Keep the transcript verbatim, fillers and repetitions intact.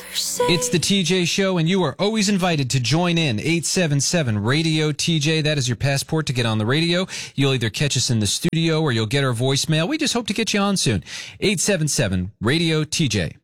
It's the T J Show, and you are always invited to join in. eight seven seven radio T J. That is your passport to get on the radio. You'll either catch us in the studio or you'll get our voicemail. We just hope to get you on soon. eight seven seven radio T J.